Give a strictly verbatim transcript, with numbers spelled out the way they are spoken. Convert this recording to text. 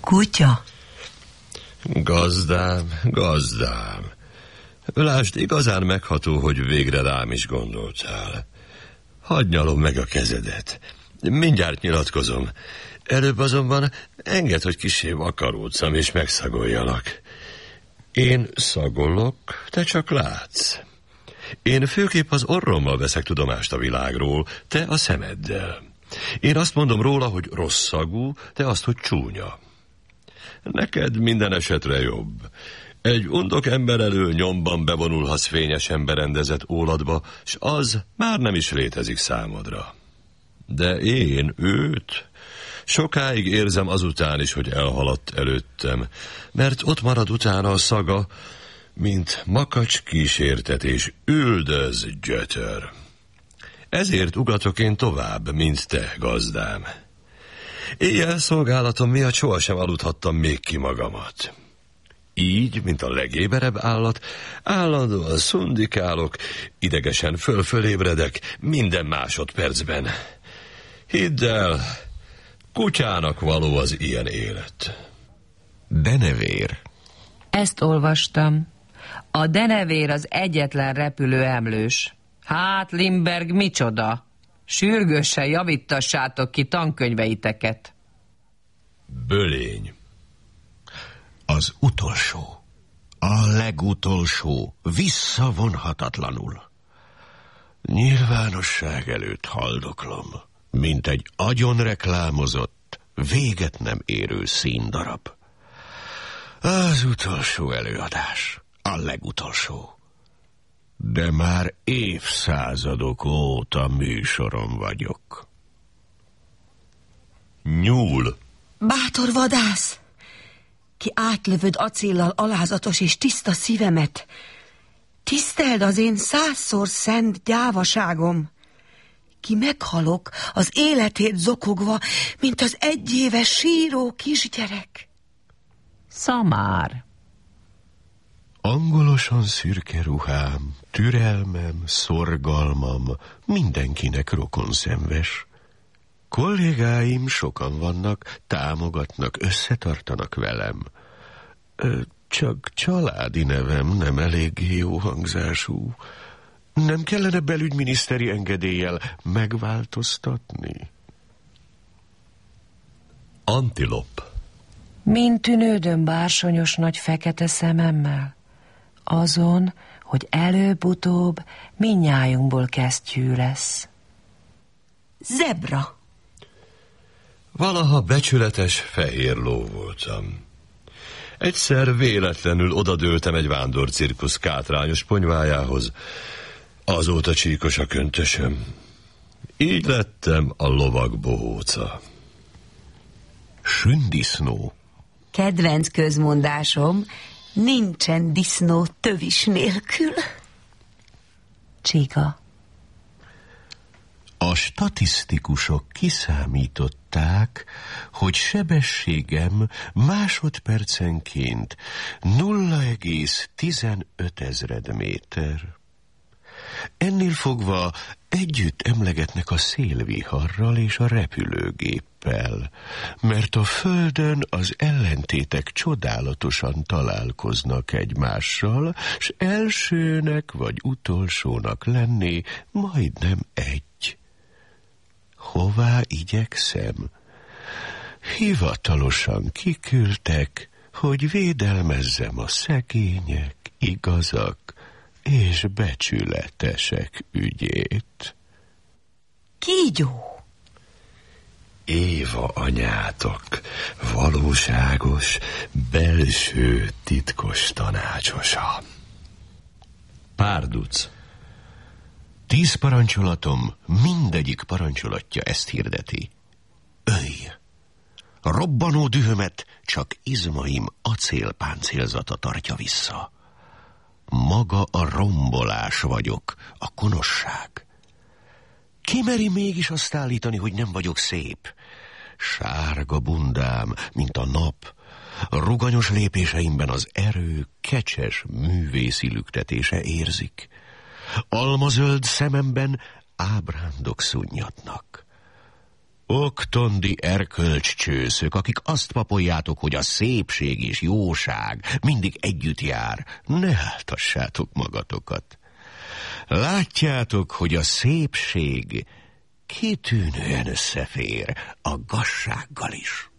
Kutya? Gazdám, gazdám. Lásd, igazán megható, hogy végre rám is gondoltál. Hadd nyalom meg a kezedet. Mindjárt nyilatkozom. Előbb azonban engedd, hogy kissé vakaródzam és megszagoljalak. Én szagolok, te csak látsz. Én főképp az orrommal veszek tudomást a világról, te a szemeddel. Én azt mondom róla, hogy rossz szagú, te azt, hogy csúnya. Neked minden esetre jobb. Egy undok ember elől nyomban bevonulhatsz fényesen berendezett óladba, s az már nem is létezik számodra. De én őt sokáig érzem azután is, hogy elhaladt előttem, mert ott marad utána a szaga, mint makacs kísértetés, üldöz gyötör. Ezért ugatok én tovább, mint te, gazdám. Éjjel szolgálatom miatt sohasem aludhattam még ki magamat. Így, mint a legéberebb állat, állandóan szundikálok, idegesen föl-fölébredek minden másodpercben. Hidd el, kutyának való az ilyen élet. Denevér. Ezt olvastam. A denevér az egyetlen repülő emlős. Hát, Limberg, micsoda? Sürgősen javítassátok ki tankönyveiteket. Bölény. Az utolsó, a legutolsó, visszavonhatatlanul. Nyilvánosság előtt haldoklom, mint egy agyonreklámozott, véget nem érő színdarab. Az utolsó előadás, a legutolsó. De már évszázadok óta műsorom vagyok. Nyúl. Bátor vadász, ki átlövöd acéllal alázatos és tiszta szívemet. Tiszteld az én százszor szent gyávaságom. Ki meghalok az életét zokogva, mint az egyéves síró kisgyerek. Szamár. Angolosan szürke ruhám, türelmem, szorgalmam, mindenkinek rokonszenves. Kollégáim sokan vannak, támogatnak, összetartanak velem. Csak családi nevem nem eléggé jó hangzású. Nem kellene belügyminiszteri engedéllyel megváltoztatni? Antilop. Mint tűnődöm bársonyos nagy fekete szememmel, azon, hogy előbb-utóbb mindnyájunkból kesztyű lesz. Zebra. Valaha becsületes fehér ló voltam. Egyszer véletlenül odadőltem egy vándorcirkusz kátrányos ponyvájához. Azóta csíkos a köntösöm. Így lettem a lovag bohóca. Sündisznó. Kedvenc közmondásom, nincsen disznó tövis nélkül. Csiga. A statisztikusok kiszámították, hogy sebességem másodpercenként nulla egész tizenöt ezred méter. Ennél fogva együtt emlegetnek a szélviharral és a repülőgéppel, mert a Földön az ellentétek csodálatosan találkoznak egymással, s elsőnek vagy utolsónak lenni majdnem egy. Hová igyekszem? Hivatalosan kiküldtek, hogy védelmezzem a szegények, igazak és becsületesek ügyét. Kígyó. Éva anyátok, valóságos, belső, titkos tanácsosa. Párduc. Tíz parancsolatom, mindegyik parancsolatja ezt hirdeti. Ölj! Robbanó dühömet csak izmaim acélpáncélzata tartja vissza. Maga a rombolás vagyok, a gonoszság. Ki meri mégis azt állítani, hogy nem vagyok szép? Sárga bundám, mint a nap, ruganyos lépéseimben az erő kecses művészi lüktetése érzik. Almazöld szememben ábrándok szunnyadnak. Oktondi erkölcscsőszök, akik azt papoljátok, hogy a szépség és jóság mindig együtt jár, ne áltassátok magatokat. Látjátok, hogy a szépség kitűnően összefér a gazsággal is.